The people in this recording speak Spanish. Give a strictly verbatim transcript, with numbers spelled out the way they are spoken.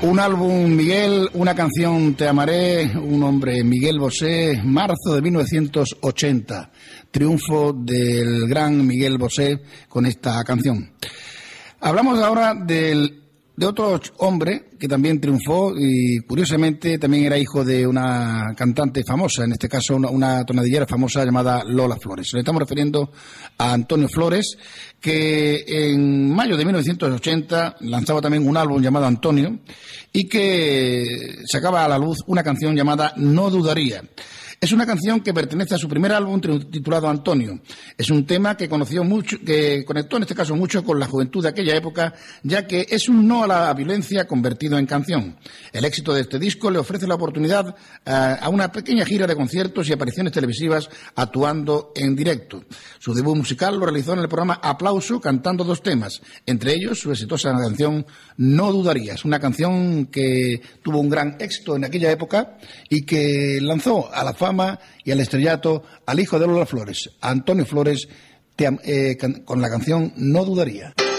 Un álbum, Miguel, una canción, Te amaré, un hombre, Miguel Bosé, marzo de mil novecientos ochenta. Triunfo del gran Miguel Bosé con esta canción. Hablamos ahora del, de otro hombre que también triunfó y curiosamente también era hijo de una cantante famosa, en este caso una, una tonadillera famosa llamada Lola Flores. Le estamos refiriendo a Antonio Flores, que en mayo de mil novecientos ochenta lanzaba también un álbum llamado Antonio y que sacaba a la luz una canción llamada No Dudaría. Es una canción que pertenece a su primer álbum titulado Antonio. Es un tema que conoció mucho, que conectó en este caso mucho con la juventud de aquella época, ya que es un no a la violencia convertido en canción. El éxito de este disco le ofrece la oportunidad uh, a una pequeña gira de conciertos y apariciones televisivas actuando en directo. Su debut musical lo realizó en el programa Aplauso cantando dos temas, entre ellos su exitosa canción No Dudarías, una canción que tuvo un gran éxito en aquella época y que lanzó a la fama y al estrellato al hijo de Lola Flores, Antonio Flores, te, eh, con la canción No Dudaría.